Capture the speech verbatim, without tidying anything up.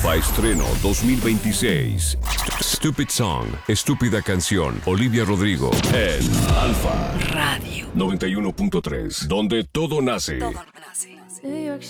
Alfa Estreno dos mil veintiséis. Stupid Song, Estúpida Canción. Olivia Rodrigo en Alfa Radio noventa y uno punto tres, donde todo nace. Todo nace. New York